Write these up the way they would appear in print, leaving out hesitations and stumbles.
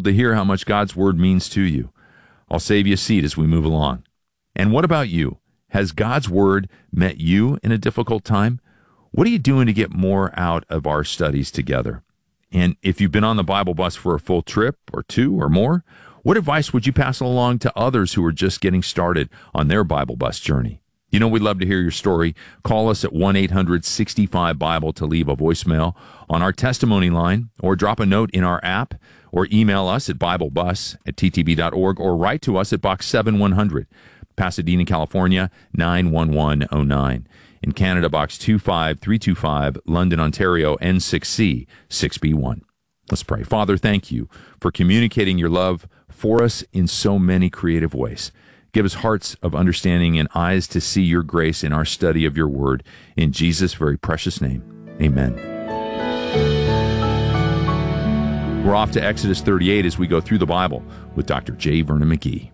thrilled to hear how much God's Word means to you. I'll save you a seat as we move along. And what about you? Has God's Word met you in a difficult time? What are you doing to get more out of our studies together? And if you've been on the Bible bus for a full trip or two or more, what advice would you pass along to others who are just getting started on their Bible bus journey? You know, we'd love to hear your story. Call us at 1-800-65-BIBLE to leave a voicemail on our testimony line, or drop a note in our app, or email us at BibleBus@ttb.org, or write to us at Box 7100, Pasadena, California, 91109. In Canada, Box 25325, London, Ontario, N6C 6B1. Let's pray. Father, thank you for communicating your love for us in so many creative ways. Give us hearts of understanding and eyes to see your grace in our study of your word. In Jesus' very precious name, amen. We're off to Exodus 38 as we go through the Bible with Dr. J. Vernon McGee.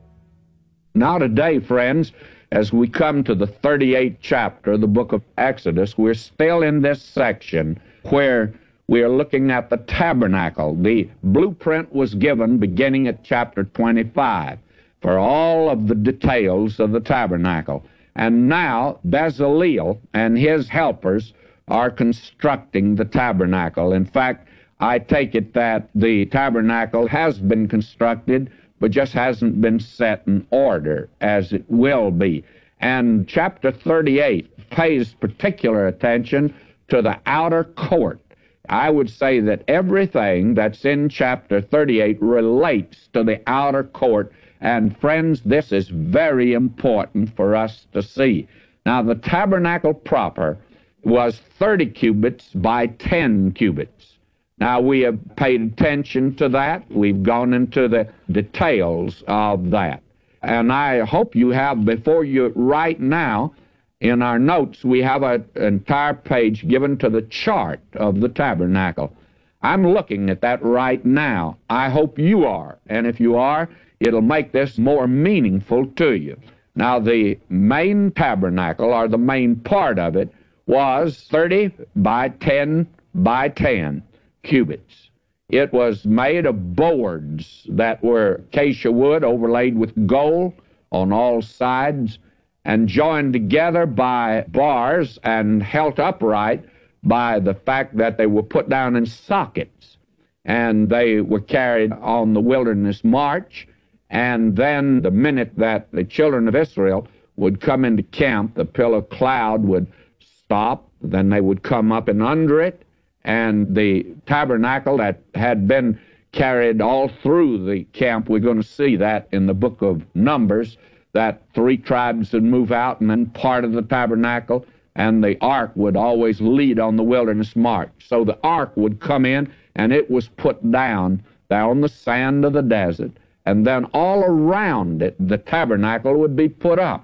Now today, friends, as we come to the 38th chapter of the book of Exodus, we're still in this section where we are looking at the tabernacle. The blueprint was given beginning at chapter 25 for all of the details of the tabernacle. And now Bezaleel and his helpers are constructing the tabernacle. In fact, I take it that the tabernacle has been constructed, but just hasn't been set in order as it will be. And chapter 38 pays particular attention to the outer court. I would say that everything that's in chapter 38 relates to the outer court. And friends, this is very important for us to see. Now, the tabernacle proper was 30 cubits by 10 cubits. Now, we have paid attention to that. We've gone into the details of that. And I hope you have before you right now, in our notes, we have an entire page given to the chart of the tabernacle. I'm looking at that right now. I hope you are. And if you are, it'll make this more meaningful to you. Now, the main tabernacle, or the main part of it, was 30 by 10 by 10 cubits. It was made of boards that were acacia wood overlaid with gold on all sides and joined together by bars and held upright by the fact that they were put down in sockets. And they were carried on the wilderness march. And then the minute that the children of Israel would come into camp, the pillar of cloud would stop. Then they would come up and under it. And the tabernacle that had been carried all through the camp, we're going to see that in the book of Numbers, that 3 tribes would move out and then part of the tabernacle, and the ark would always lead on the wilderness march. So the ark would come in, and it was put down there on the sand of the desert. And then all around it, the tabernacle would be put up.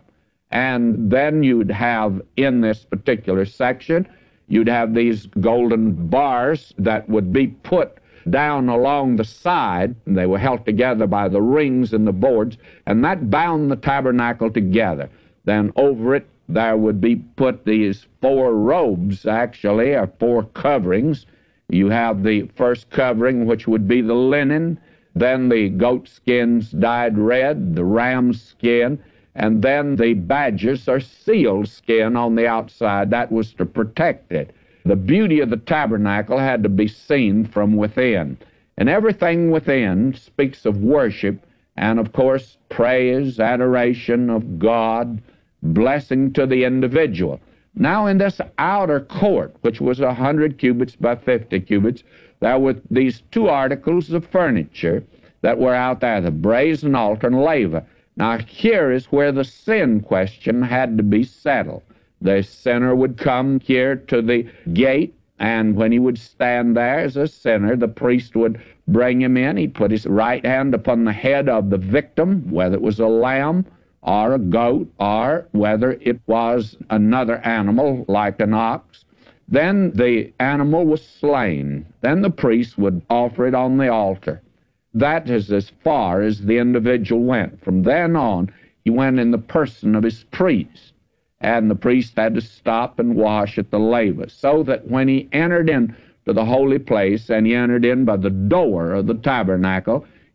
And then you'd have, in this particular section, you'd have these golden bars that would be put down along the side, and they were held together by the rings and the boards, and that bound the tabernacle together. Then over it, there would be put these 4 robes, actually, or 4 coverings. You have the first covering, which would be the linen, then the goat skins dyed red, the ram's skin, and then the badger's or seal's skin on the outside. That was to protect it. The beauty of the tabernacle had to be seen from within. And everything within speaks of worship and, of course, praise, adoration of God, blessing to the individual. Now, in this outer court, which was 100 cubits by 50 cubits, there were these 2 articles of furniture that were out there, the brazen altar and laver. Now, here is where the sin question had to be settled. The sinner would come here to the gate, and when he would stand there as a sinner, the priest would bring him in. He'd put his right hand upon the head of the victim, whether it was a lamb or a goat, or whether it was another animal like an ox. Then the animal was slain. Then the priest would offer it on the altar. That is as far as the individual went. From then on, he went in the person of his priest. And the priest had to stop and wash at the laver, so that when he entered into the holy place, and he entered in by the door of the tabernacle,